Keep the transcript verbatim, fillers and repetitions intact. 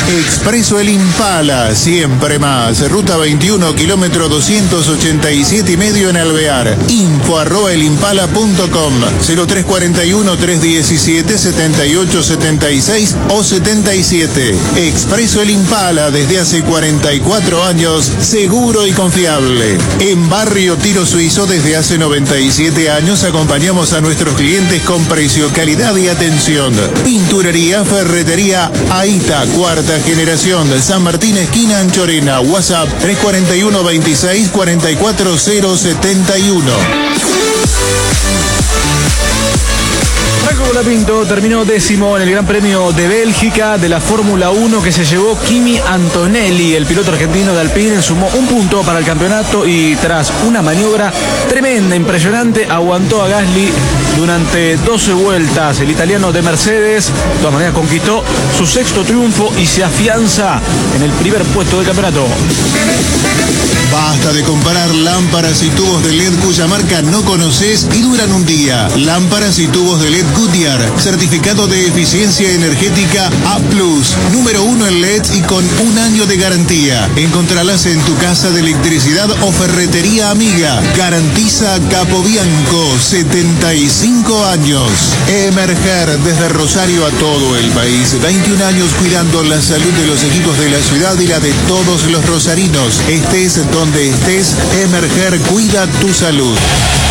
Expreso El Impala, siempre más. Ruta veintiuno, kilómetro doscientos ochenta y siete y medio en Alvear. Info arroba elimpala punto com. cero tres cuarenta y uno, trescientos diecisiete, setenta y ocho setenta y seis o setenta y siete. Expreso El Impala, desde hace cuarenta y cuatro años, seguro y confiable. En Barrio Tiro Suizo, desde hace noventa y siete años, acompañamos a nuestros clientes con precio, calidad y atención. Pinturería, ferretería Aita, cuarta generación, San Martín, esquina Anchorena. WhatsApp tres cuarenta y uno, veintiséis, cuarenta y cuatro, cero setenta y uno. Franco Colapinto terminó décimo en el Gran Premio de Bélgica de la Fórmula uno que se llevó Kimi Antonelli. El piloto argentino de Alpine sumó un punto para el campeonato y tras una maniobra tremenda, impresionante, aguantó a Gasly durante doce vueltas. El italiano de Mercedes, de todas maneras, conquistó su sexto triunfo y se afianza en el primer puesto del campeonato. Basta de comparar lámparas y tubos de L E D cuya marca no conoces y duran un día. Lámparas y tubos de L E D Goodyear, certificado de eficiencia energética A plus, número uno en L E Ds y con un año de garantía. Encontralas en tu casa de electricidad o ferretería amiga. Garantiza Capobianco, setenta y cinco años. Emerger desde Rosario a todo el país. veintiún años cuidando la salud de los equipos de la ciudad y la de todos los rosarinos. Estés donde estés, Emerger cuida tu salud.